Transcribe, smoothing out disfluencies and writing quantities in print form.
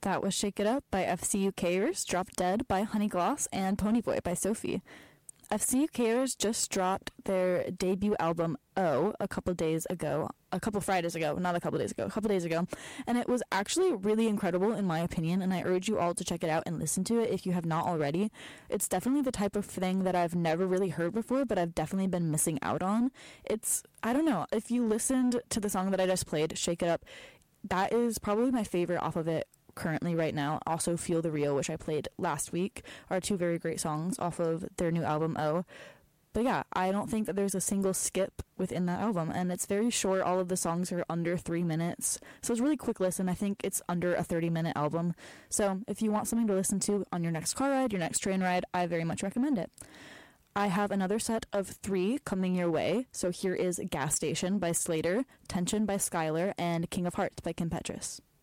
That was Shake It Up by FCUKers, Drop Dead by Honeygloss, and Ponyboy by Sophie. FCUKers just dropped their debut album, O, a couple days ago, and it was actually really incredible in my opinion, and I urge you all to check it out and listen to it if you have not already. It's definitely the type of thing that I've never really heard before, but I've definitely been missing out on. I don't know, if you listened to the song that I just played, Shake It Up, that is probably my favorite off of it currently right now. Also Feel the Real, which I played last week, are two very great songs off of their new album O. But yeah, I don't think that there's a single skip within that album, and it's very short. All of the songs are under 3 minutes, so it's a really quick listen. I think it's under a 30-minute album, so if you want something to listen to on your next car ride, your next train ride, I very much recommend it. I have another set of 3 coming your way, so here is Gas Station by Slater, Tension by Skylar, and King of Hearts by Kim Petras.